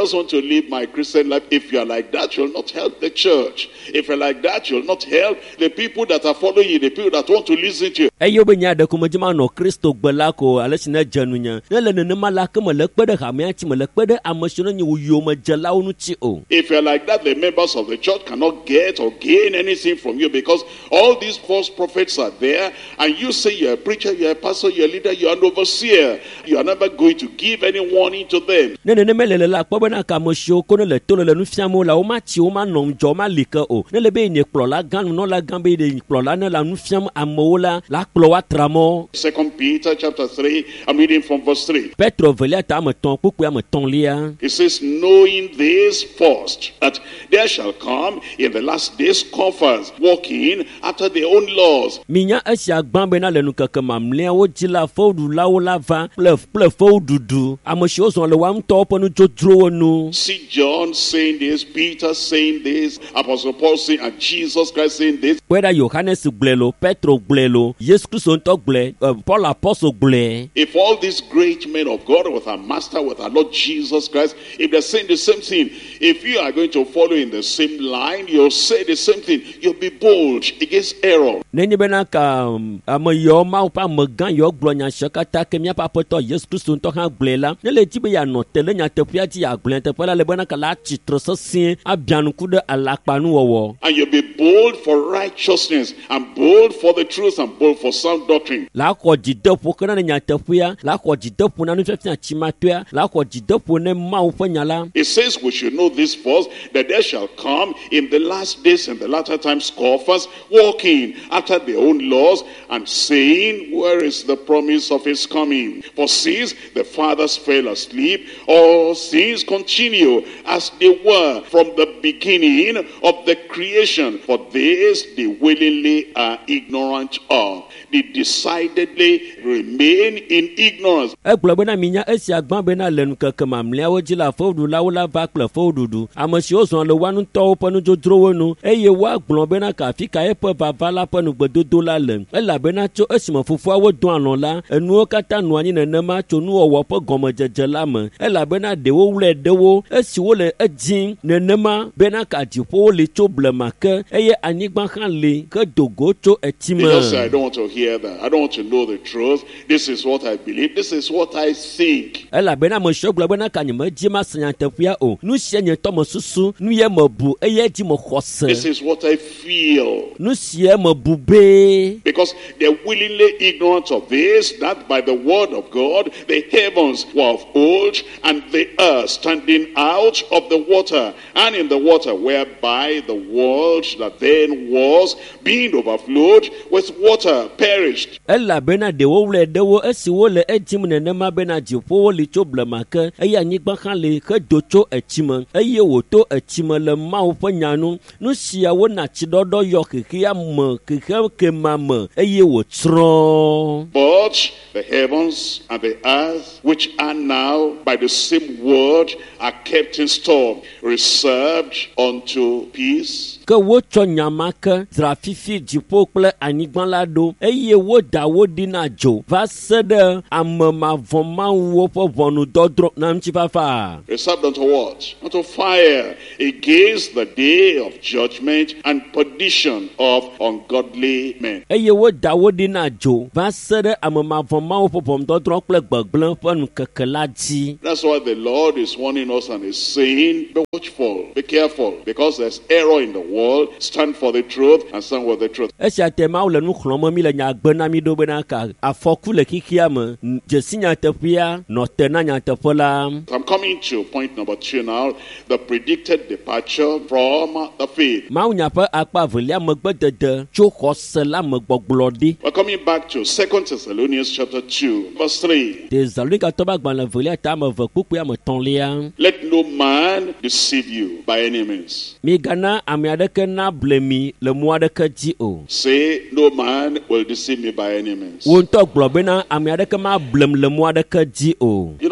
live my Christian life. If you are like that, you'll not help the church. If you're like that, you'll not help the people that are following you, the people that want to listen to you. Eyo be nya de ko majima no Kristo gbela ko alesina janunya. Ne le ne mala ke me le kpede ha me ati me le kpede amoshino nyi uyo me jela unu ti o. If you're like that, the members of the church cannot get or gain anything from you because all these false prophets are there, and you say you're a preacher, you're a pastor, you're a leader, you're an overseer. You are never going to give any warning to them. Ne ne ne me le la kpo be na ka mosho ko ne le to le nu fiamo la o ma ti o ma nom jo ma like o. Ne le be ni kplo la gan no la gan be de kplo la ne la nu fiam amola la kplo wa tramo. Second Peter chapter three, I'm reading from verse three. Petro velia ta me ton pupu ya me ton lia. It says, knowing this first, that there shall come in the last days scoffers, walking after their own laws. Minya esia gban be na le nu keke mamle wo jila fodu la wo la va ple ple fodu du. Amoshi o son le wa mto ponu jodro nu. See John saying this, Peter saying this, Apostle Paul saying, and Jesus Christ saying this. Whether Johannes glelo, Petro glelo, Jesus Christ on talk gle, Paul apostle gle. If all these great men of God with our master, with our Lord Jesus Christ, if they're saying the same thing, if you are going to follow in the same line, you'll say the same thing. You'll be bold against error. Nenye bena ka am yo ma pa megan yo glonya shakata ke mia pa poto Jesus Christ on talk han glela. Ne le tibe ya no tele nya tepia ti ya glen te pela le bena ka la titre so sin abianu ku de alakpanu wowo. And you'll be bold for righteousness, and bold for the truth, and bold for sound doctrine. La ko jide po kana nya tepia, la ko jide po na nu fefia chimatua, la ko jide po ne ma wo nyala. It says we should know this first, that there shall come in the last days and the latter times scoffers, walking after their own laws, and saying, where is the promise of his coming? For since the fathers fell asleep, all things continue as they were from the beginning of the creation. For this they willingly are ignorant of. They decidedly remain in ignorance. Eglo bena minya esia gban bena lenu keke mamle wo jila fodu la wo la va kple fodu du. Amosi o zon le wanu to ponu jodro nu eye wa gbon bena ka fika e pe baba la ponu gbedodo la le. Ela bena cho esimo fufu awo don anon la enu kata nu ani nene ma cho nu owo pe gomo jeje la me. Ela bena de wo wle de wo esi wo le ejin nene ma bena ka dipo le cho blema ke eye anigban kan le ke dogo cho etima. Because I don't want to hear that. I don't want to know the truth. This is what I believe. This is what I think. Ela bena mo shoglo bena ka nyema jima sanya tefia o. Nu sienye to mo susu nu ye mo bu eye di mo khose. This is what I feel. Nu sie mo bu be. Because they're willingly ignorant of this, that by the word of God, the heavens were of old, and the earth standing out of the water, and in the water whereby the world that then was, being overflowed with water, perished. Ela bena de wo wle de wo esi wo le ejim nene ma bena jipo wo li cho blema ke eye anyigba kan le ke do cho echima eye wo to echima le ma wo pe nyanu nu sia wo na chi dodo yo keke ya mo keke ke ma mo eye wo tro. But the heavens and the earth, which are now by the same word, are kept in store, reserved unto peace. Ke wo cho nyama ke trafifi jipo kple anyigba la do eye wo da wo di na jo va se de amema voma wo po vonu dodro na mchi papa. Reserved unto what? Unto fire, against the day of judgment and perdition of ungodly men. Eye wo da wo di na jo va se de amema voma wo po vom dodro kple gbegble po nu keke la ji. That's why the Lord is warning us and is saying, be watchful, be careful, because there's error in the world. Stand for the truth and stand with the truth. Esia tema le nu khlomo mi le nya gbena mi do bena ka afoku le kikia me jesinya tepia no tena nya tepola. I'm coming to point number two now, the predicted departure from the faith. Ma unya pa akpa velia megbedede cho khosela megboglodi. We're coming back to Second Thessalonians chapter two, verse three. Thessalonica to ba gban le velia ta me ve kuku ya me tonlia. Let no man deceive you by any means. Mi gana amiade na blemi le muadeke ji o. Say, no man will deceive me by any means. Won to globena amiade ke ma blem le muadeke ji o. You know,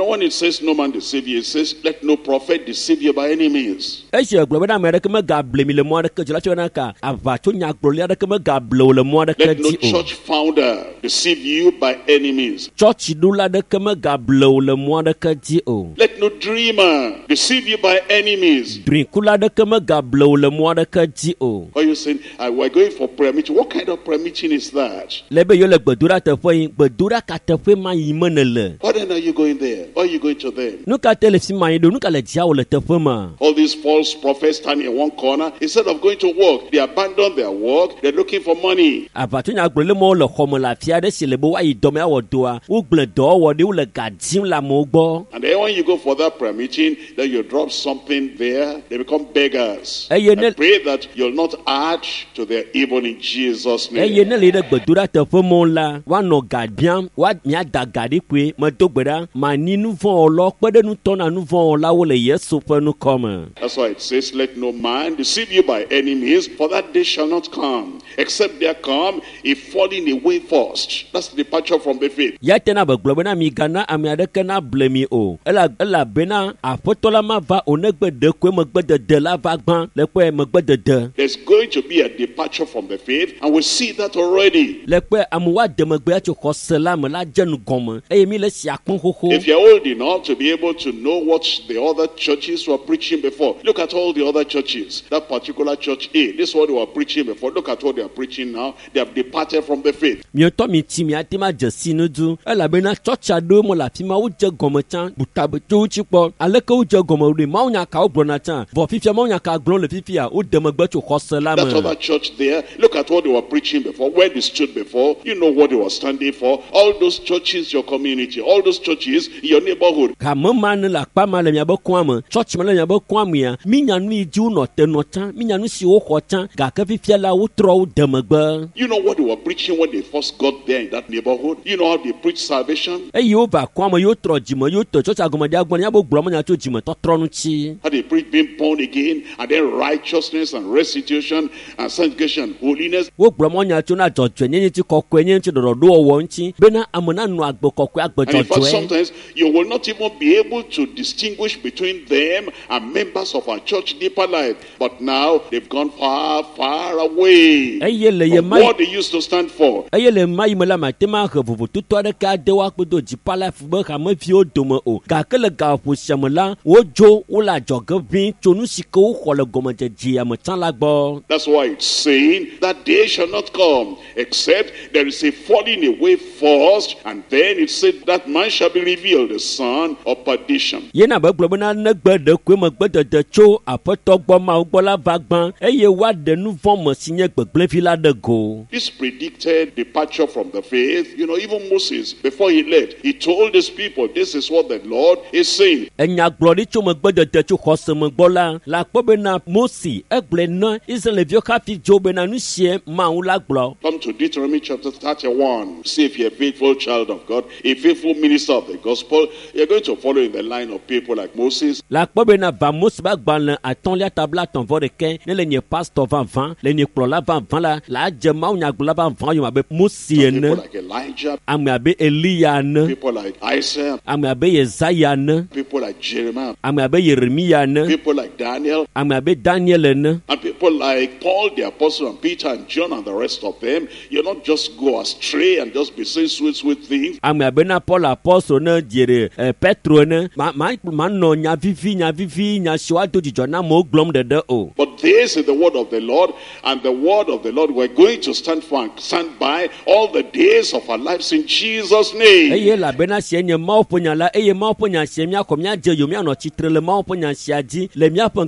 And when it says no man deceive you, it says let no prophet deceive you by any means. Eche glo bena mere ke me gable mi le mo de ke jela chona ka ava cho nya glo le de ke me gable le mo de ke Let no ti o. church founder deceive you by any means. Church du la de ke me gable le mo de ke ti o. Let no dreamer deceive you by any means. Drin kula de ke me gable le mo de ke ti o. Or you saying, uh, we're going for prayer meeting. What kind of prayer meeting is that? Le be yo le gbedura te fo yin gbedura ka te fo ma yin me ne le. Why then are you going there? Why are you going to them? Nu ka te le si ma yin do nu ka le dia o le te fo ma. All these false prophets stand in one corner. Instead of going to work, they abandon their work. They're looking for money. Ava cho nya glo le mo le kho mo la fia de si le bo wa yi do me awo do a. U gble do wo de u le ga din la mo gbo. And then when you go for that prayer meeting, then you drop something there. They become beggars. Hey, you I know- pray that you'll not add to their evil in Jesus' name. Eye ne le de gbedura te fo mo la wa no ga biam wa mia da ga di pe me do gbeda ma ni nu von lo pe de nu to na nu von la wo le Yesu pe nu come. That's why it says, let no man deceive you by any means, for that day shall not come, except there come a falling away first. That's the departure from the faith. Ya tena be glo bena mi gana ami ade ke na ble mi o. Ela ela bena apotola ma va onegbe de ko me gbe de de la va gban le pe me gbe de de. There's going to be a departure from the faith, and we see that already. Le pe amu wa de me gbe a cho ko sela me la jenu gomo. Eye mi le si apon koko. If you're old enough to be able to know what the other churches were preaching before, look at all the other churches. That particular church A, this is what they were preaching before. Look at what they are preaching now. They have departed from the faith. Mi to mi ti mi ati ma je sinu du. Ela bena church ado mo la fi ma wo je gomo chan butabe tu chi po. Ale ke wo je gomo ri ma wo nya ka wo brona chan. Vo fifia ma wo nya ka gbron le fifia o de me gbe cho ko sela That me. other church there, look at what they were preaching before, where they stood before. You know what they were standing for. All those churches, your community, all those churches in your neighborhood. Ka me man la pa ma le mia be kwa me. Church me le mia be kwa me ya. Mi nya nu ju no te no chan. Mi nya nu si wo kho chan. Ga ke fifia la wo tro wo de me gbe. You know what they were preaching when they first got there in that neighborhood. You know how they preach salvation. E yo ba kwa me yo tro ji me yo to church agoma dia gbon ya bo gbro mo nya to ji me to tro nu chi. How they preach being born again, and then righteousness and restitution and sanctification and holiness. Wo gbro mo nya to na jojo nyenye ti kokko nyenye ti dodo do wo nchi. Be na amona nu agbo kokko agbo And in fact, jojo e. sometimes you will not even be able to distinguish between them and members of our church deeper life. But now they've gone far, far away Eye le ye from mai. what they used to stand for. Eye le mai me la ma te ma he vuvu tu to de ka de wa kpodo ji pala fu be ka me fi o do me o. Ga ke le ga fu shame la wo jo wo la joge bin chonu sike wo kho le gomo je ji am chan la gbo. That's why it's saying that day shall not come except there is a falling away first, and then it said that man shall be revealed, the son of perdition. Ye na be glo be na ne gbe de ku me gbe de de cho apoto gbo ma gbo la va gban. Eye wa de nu von mo sinye gbegble fi la de go. This predicted departure from the faith. You know, even Moses, before he left, he told his people, this is what the Lord is saying. Enya glo di cho me gbe de de cho kho se me gbo la. La po be na Mosi e gble na Israel vio ka fi jo be na nu sie ma un la glo. Come to Deuteronomy chapter thirty-one. See if you're a faithful child of God, a faithful minister of the gospel. You're going to follow in the line of people like Moses. La po be na va Mosi ba gban le aton lia tabla ton vo de ken ne le nye pastor van van le nye klo la van van la la je ma un gbo la van van yo ma be Mosi Some people ne like Elijah, ame abe Elia ne people like Isaiah, ame abe Yesaya ne people like Jeremiah, ame abe Yeremia ne people like Daniel, ame abe Daniel ne and people like Paul the apostle and Peter and John and the rest of them. You not just go astray and just be saying sweet, sweet things. ame abe na Paul apostle ne diere eh, Petro ne ma ma ma no nya vivi nya vivi nya shwa to jijo na mo glom de de o. But this is the word of the Lord, and the word of the Lord we're going to stand for and stand by all the days of our lives in Jesus' name. Eye la bena sie nye ma oponya la eye ma oponya sie mia ko mia je yo mia no chitre le ma oponya sia ji le mia